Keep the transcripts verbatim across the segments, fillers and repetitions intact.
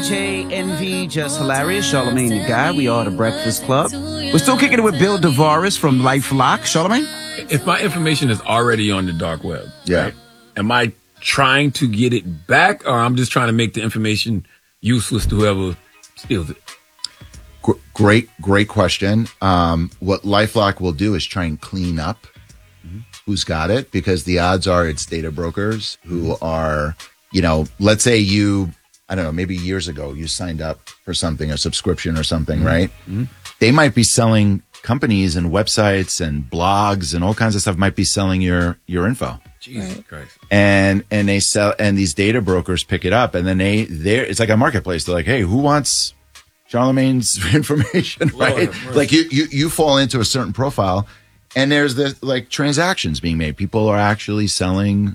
J, Envy, Just Hilarious, Charlamagne the Guy. We are the Breakfast Club. We're still kicking it with Bill DeVaris from LifeLock. Charlamagne? If my information is already on the dark web, yeah, right, am I trying to get it back, or I'm just trying to make the information useless to whoever steals it? Great, great question. Um, what LifeLock will do is try and clean up mm-hmm. who's got it, because the odds are it's data brokers who are, you know, let's say you, I don't know, maybe years ago you signed up for something, a subscription or something, mm-hmm. right? Mm-hmm. They might be selling, companies and websites and blogs and all kinds of stuff might be selling your your info. Jesus right. Christ. And and they sell, and these data brokers pick it up, and then they they it's like a marketplace. They're like, hey, who wants Charlamagne's information, right? Lord, like you, you you fall into a certain profile, and there's the like transactions being made. People are actually selling,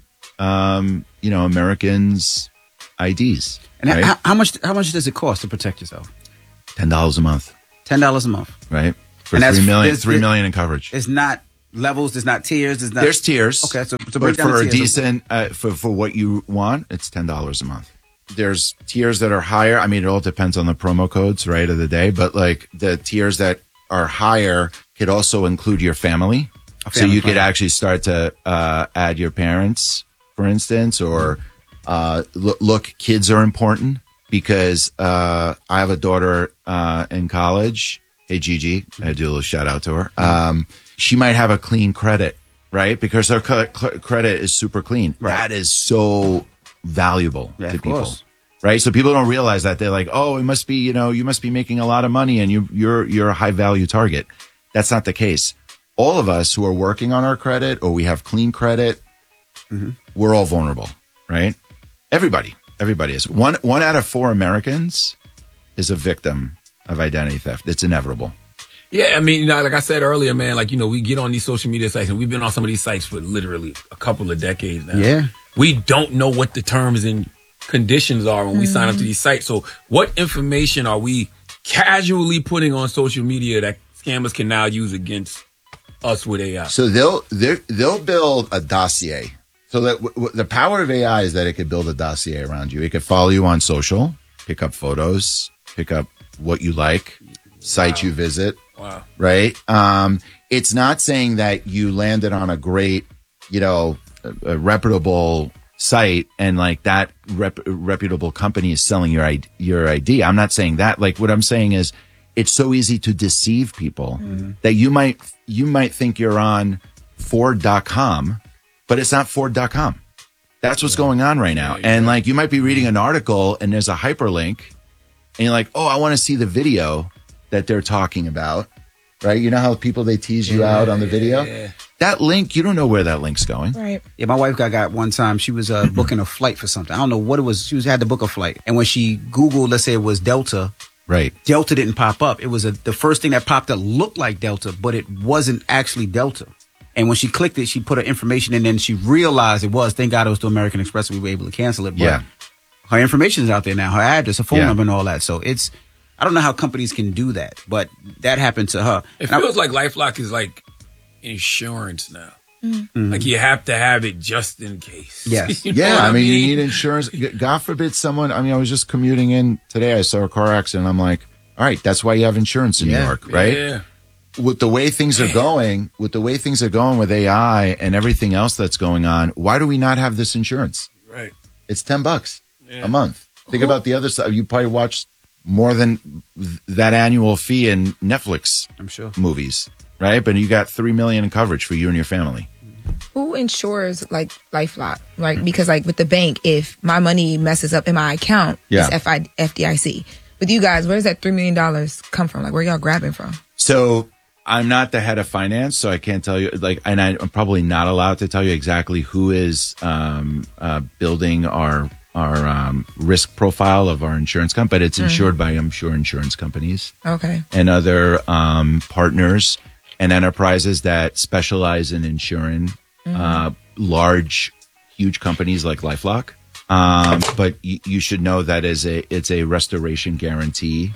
um, you know, Americans' I Ds. And right? how, how much how much does it cost to protect yourself? Ten dollars a month. Ten dollars a month, right? For and three million, three million in coverage. It's not levels. There's not tiers. There's not. There's tiers. Okay, so, so but for a tiers. decent uh, for for what you want, it's ten dollars a month. There's tiers that are higher. I mean, it all depends on the promo codes, right, of the day. But like the tiers that are higher could also include your family. family so you plan. Could actually start to uh, add your parents, for instance, or uh, look, look, kids are important because uh, I have a daughter uh, in college. Hey, Gigi, I do a little shout out to her. Um, she might have a clean credit, right? Because her c- c- credit is super clean. Right. That is so valuable yeah, to people, course. Right? So people don't realize that. They're like, oh, it must be, you know, you must be making a lot of money and you, you're, you're a high value target. That's not the case. All of us who are working on our credit or we have clean credit, mm-hmm. we're all vulnerable, right? Everybody, everybody is. One, one out of four Americans is a victim of identity theft. It's inevitable. Yeah, I mean, you know, like I said earlier, man, like, you know, we get on these social media sites and we've been on some of these sites for literally a couple of decades now. Yeah. We don't know what the terms and conditions are when mm-hmm. we sign up to these sites. So what information are we casually putting on social media that scammers can now use against us with A I? So they'll, they'll build a dossier. So that w- w- the power of A I is that it could build a dossier around you. It could follow you on social, pick up photos, pick up what you like, site wow. you visit, wow. right? Um, it's not saying that you landed on a great, you know, a, a reputable site and like that rep, reputable company is selling your I D, your I D. I'm not saying that. Like what I'm saying is it's so easy to deceive people mm-hmm. that you might, you might think you're on Ford dot com, but it's not Ford dot com. That's what's yeah. going on right now. Yeah, and like you might be reading an article and there's a hyperlink and you're like, oh, I want to see the video that they're talking about, right? You know how people, they tease you yeah, out on the video? Yeah. That link, you don't know where that link's going. Right. Yeah, my wife got got one time. She was uh, booking a flight for something. I don't know what it was. She was had to book a flight. And when she Googled, let's say it was Delta. Right. Delta didn't pop up. It was a, the first thing that popped up looked like Delta, but it wasn't actually Delta. And when she clicked it, she put her information in and she realized it was. Thank God it was to American Express. We were able to cancel it. But yeah. her information is out there now, her address, her phone yeah. number and all that. So it's, I don't know how companies can do that, but that happened to her. It and feels I, like LifeLock is like insurance now. Mm-hmm. Like you have to have it just in case. Yes. You know yeah. I mean, mean, you need insurance. God forbid someone, I mean, I was just commuting in today. I saw a car accident. I'm like, all right, that's why you have insurance in yeah. New York, right? Yeah. With the way things are going, with the way things are going with A I and everything else that's going on, why do we not have this insurance? Right. It's ten bucks yeah. a month. Think cool. about the other side. You probably watch more than that annual fee in Netflix I'm sure. movies, right? But you got three million in coverage for you and your family. Who insures like LifeLock? Right? Because like with the bank, if my money messes up in my account, yeah. it's F D I C. With you guys, where does that three million dollars come from? Like where y'all grabbing from? So I'm not the head of finance, so I can't tell you, like, and I'm probably not allowed to tell you exactly who is um, uh, building our our um, risk profile of our insurance company, but it's insured mm. by, I'm sure, insurance companies. Okay. And other um, partners and enterprises that specialize in insuring mm-hmm. uh, large, huge companies like LifeLock. Um, but y- you should know that is a it's a restoration guarantee,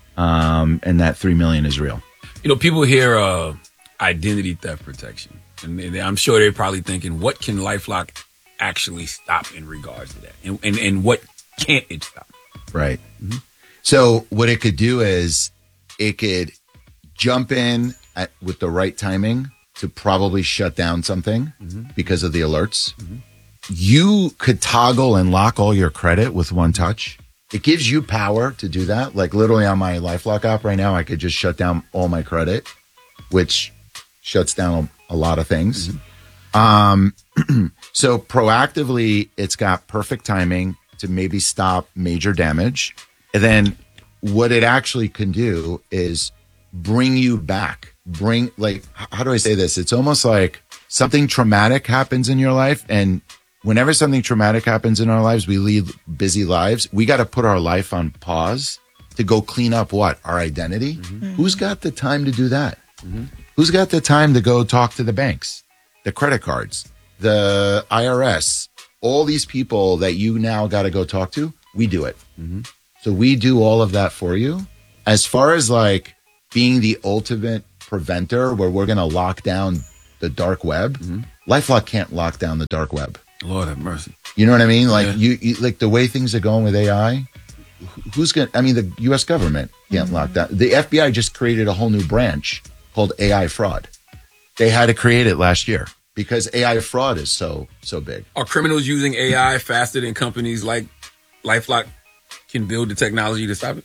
um, and that three million dollars is real. You know, people hear uh, identity theft protection, and they, I'm sure they're probably thinking, what can LifeLock actually stop in regards to that? And, and, and what can't it stop? Right. Mm-hmm. So what it could do is it could jump in at, with the right timing to probably shut down something mm-hmm. because of the alerts. Mm-hmm. You could toggle and lock all your credit with one touch. It gives you power to do that. Like literally on my LifeLock app right now, I could just shut down all my credit, which shuts down a lot of things. Mm-hmm. Um, so proactively, it's got perfect timing to maybe stop major damage. And then what it actually can do is bring you back. Bring, like, how do I say this? It's almost like something traumatic happens in your life. And whenever something traumatic happens in our lives, we lead busy lives. We got to put our life on pause to go clean up what? Our identity. Mm-hmm. Who's got the time to do that? Mm-hmm. Who's got the time to go talk to the banks, the credit cards, the I R S, all these people that you now got to go talk to? We do it. Mm-hmm. So we do all of that for you. As far as like being the ultimate preventer where we're going to lock down the dark web, mm-hmm. LifeLock can't lock down the dark web. Lord have mercy. You know what I mean? Like yeah. you, you, like the way things are going with A I, who's going to, I mean, the U S government can't mm-hmm. lock down. The F B I just created a whole new branch called A I fraud. They had to create it last year because A I fraud is so, so big. Are criminals using A I faster than companies like LifeLock can build the technology to stop it?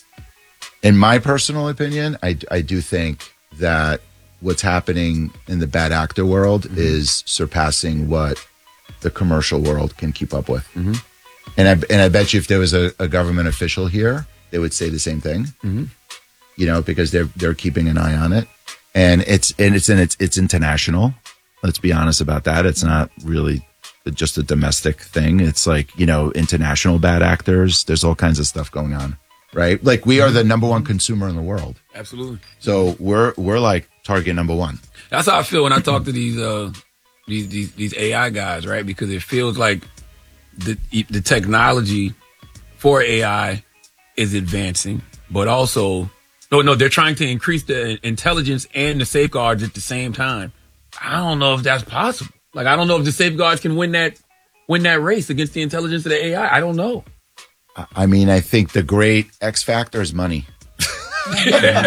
In my personal opinion, I, I do think that what's happening in the bad actor world mm-hmm. is surpassing what the commercial world can keep up with. Mm-hmm. And I and I bet you if there was a, a government official here, they would say the same thing. Mm-hmm. You know, because they're they're keeping an eye on it. And it's and it's and it's it's international. Let's be honest about that. It's not really just a domestic thing. It's like, you know, international bad actors. There's all kinds of stuff going on. Right? Like we are the number one consumer in the world. Absolutely. So we're we're like target number one. That's how I feel when I talk to these uh these these, these A I guys, right? Because it feels like the the technology for A I is advancing, but also no no they're trying to increase the intelligence and the safeguards at the same time. I don't know if that's possible. Like I don't know if the safeguards can win that win that race against the intelligence of the A I. I don't know. I mean, I think the great X factor is money. Right?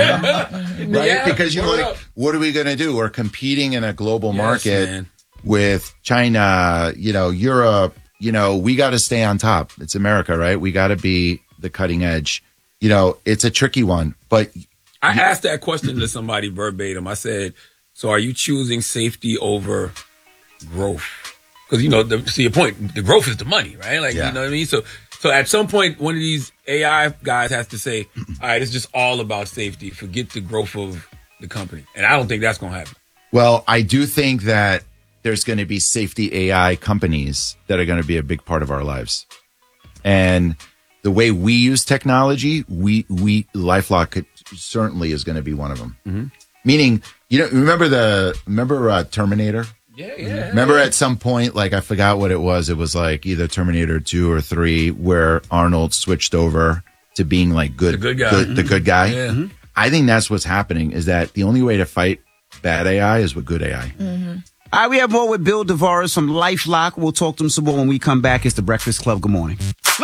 Yeah, because you're like, what are we going to do? We're competing in a global yes, market man. with China, you know, Europe, you know, we got to stay on top. It's America, right? We got to be the cutting edge. You know, it's a tricky one, but. I you- asked that question to somebody verbatim. I said, so are you choosing safety over growth? Because, you know, the, to your point, the growth is the money, right? Like, yeah. you know what I mean? So, So at some point, one of these A I guys has to say, all right, it's just all about safety. Forget the growth of the company. And I don't think that's going to happen. Well, I do think that there's going to be safety A I companies that are going to be a big part of our lives. And the way we use technology, we, we LifeLock could, certainly is going to be one of them. Mm-hmm. Meaning, you know, remember the, remember uh, Terminator? Yeah, yeah. Remember at some point, like I forgot what it was. It was like either Terminator two or three, where Arnold switched over to being like good, the good guy. Good, mm-hmm. The good guy. Yeah. Mm-hmm. I think that's what's happening. Is that the only way to fight bad A I is with good A I. Mm-hmm. All right, we have more with Bill Tavares from LifeLock. We'll talk to him some more when we come back. It's the Breakfast Club. Good morning.